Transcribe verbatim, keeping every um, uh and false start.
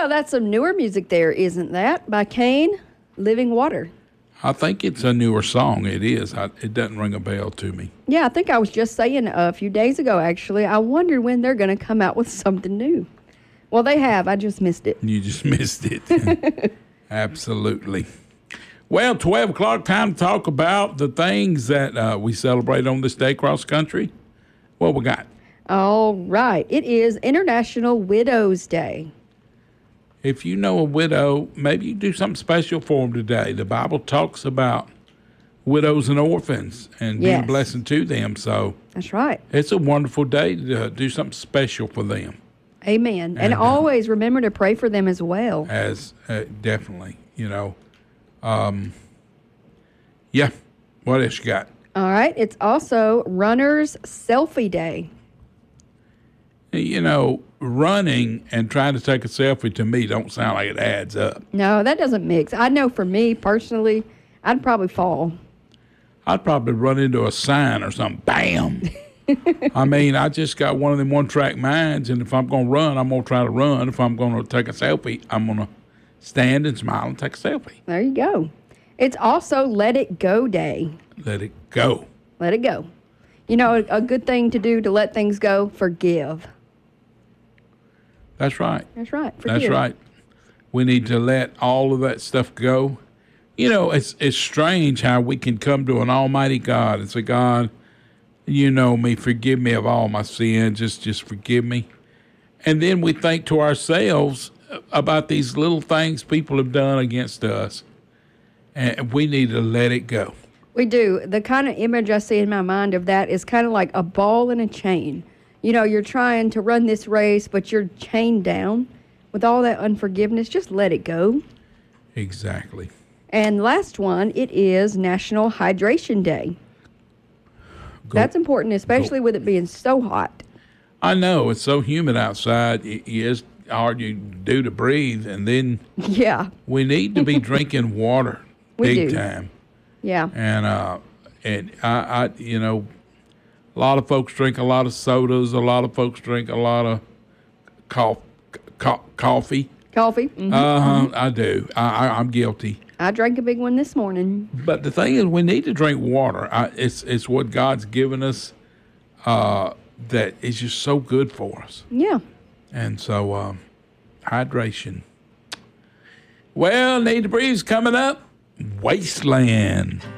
Well, that's some newer music there, isn't that? By Kane, Living Water. I think it's a newer song. It is. I, it doesn't ring a bell to me. Yeah, I think I was just saying uh, a few days ago, actually, I wonder when they're going to come out with something new. Well, they have. I just missed it. You just missed it. Absolutely. Well, twelve o'clock, time to talk about the things that uh, we celebrate on this day across country. What we got? All right. It is International Widows Day. If you know a widow, maybe you do something special for them today. The Bible talks about widows and orphans and being Yes. a blessing to them. So That's right. it's a wonderful day to do something special for them. Amen. And, And, uh, always remember to pray for them as well. As uh, definitely, you know. Um, yeah. What else you got? All right. It's also Runner's Selfie Day. You know, running and trying to take a selfie to me don't sound like it adds up. No, that doesn't mix. I know for me personally, I'd probably fall. I'd probably run into a sign or something. Bam! I mean, I just got one of them one-track minds, and if I'm going to run, I'm going to try to run. If I'm going to take a selfie, I'm going to stand and smile and take a selfie. There you go. It's also Let It Go Day. Let it go. Let it go. You know, a, a good thing to do to let things go, forgive. That's right. That's right. Forgive. That's right. We need to let all of that stuff go. You know, it's it's strange how we can come to an almighty God and say, God, you know me, forgive me of all my sins, just just forgive me. And then we think to ourselves about these little things people have done against us, and we need to let it go. We do. The kind of image I see in my mind of that is kind of like a ball and a chain. You know, you're trying to run this race, but you're chained down with all that unforgiveness. Just let it go. Exactly. And last one, it is National Hydration Day. Go- That's important, especially with it being so hot. I know, it's so humid outside. It is hard you do to breathe, and then Yeah, we need to be drinking water We big do. time. yeah. And uh, and I, I, you know, a lot of folks drink a lot of sodas. A lot of folks drink a lot of cough, co- coffee. Coffee. Mhm. Uh huh. I do. I, I, I'm guilty. I drank a big one this morning. But the thing is, we need to drink water. I, it's it's what God's given us. Uh, that is just so good for us. Yeah. And so, um, hydration. Well, Need to Breathe's coming up. Wasteland.